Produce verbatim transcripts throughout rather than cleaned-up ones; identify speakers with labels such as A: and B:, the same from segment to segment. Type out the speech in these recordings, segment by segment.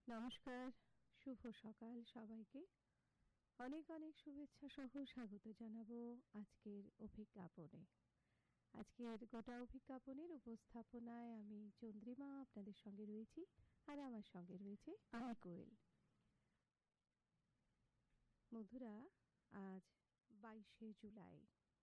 A: নমস্কার, শুভ সকাল সবাইকে। অনেক অনেক শুভেচ্ছা সহ স্বাগত জানাবো আজকের অভিজ্ঞাপনে। আজকের গোটা অভিজ্ঞাপনের উপস্থাপনায় আমি চন্দ্রিমা আপনাদের সঙ্গে রয়েছি, আর আমার সঙ্গে রয়েছে আমি কোয়েল। বন্ধুরা, আজ বাইশে জুলাই।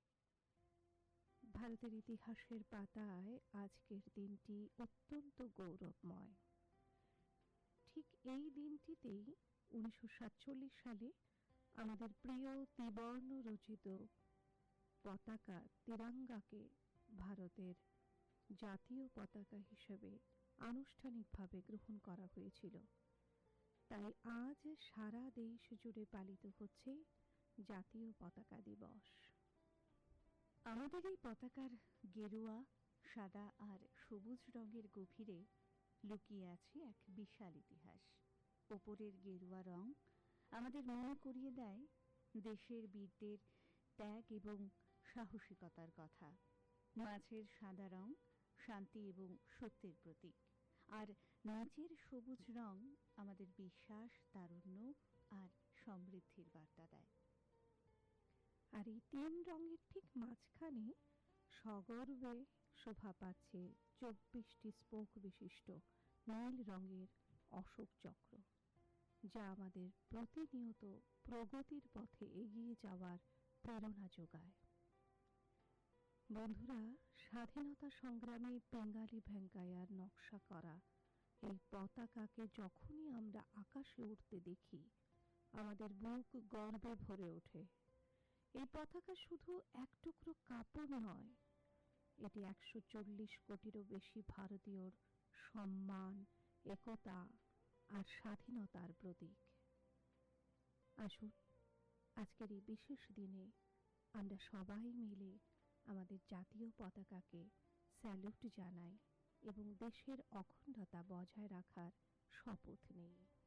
A: ভারতের ইতিহাসের পাতায় আজকের দিনটি অত্যন্ত গৌরবময়। ঠিক এই দিনটিতেই উনিশশো সাতচল্লিশ সালে আমাদের প্রিয় ত্রিবর্ণ রচিত পতাকা তিরঙ্গাকে ভারতের জাতীয় পতাকা হিসেবে আনুষ্ঠানিকভাবে গ্রহণ করা হয়েছিল। তাই আজ সারা দেশ জুড়ে পালিত হচ্ছে জাতীয় পতাকা দিবস। আমাদের এই পতাকার গেরুয়া, সাদা আর সবুজ রঙের গভীরে লুকিয়ে আছে এক বিশাল ইতিহাস। ওপরের গেরুয়া রং আমাদের মনে করিয়ে দেয় দেশের বীরদের ত্যাগ এবং সাহসিকতার কথা। মাঝের সাদা রং শান্তি এবং সত্যের প্রতীক, আর নিচের সবুজ রং আমাদের বিশ্বাস, তারুণ্য আর সমৃদ্ধির বার্তা দেয়। আর এই তিন রঙের ঠিক মাঝখানে সগর্বে শোভা পাচ্ছে চব্বিশটি স্পোক বিশিষ্ট নীল রঙের অশোক চক্র, যা আমাদের প্রতিনিয়ত প্রগতির পথে এগিয়ে যাওয়ার প্রেরণা যোগায়। বন্ধুরা, স্বাধীনতা সংগ্রামে বেঙ্গালি ভেঙ্কাইয়ার নকশা করা এই পতাকাকে যখনই আমরা আকাশে উঠতে দেখি, আমাদের বুক গর্বে ভরে ওঠে। এই পতাকা শুধু এক টুকরো কাপড় নয়, এটি একশো চল্লিশ কোটিরও বেশি ভারতীয়র সম্মান, একতা আর স্বাধীনতার প্রতীক। আসুন আজকের এই বিশেষ দিনে আমরা সবাই মিলে আমাদের জাতীয় পতাকাকে স্যালুট জানাই এবং দেশের অখণ্ডতা বজায় রাখার শপথ নেই।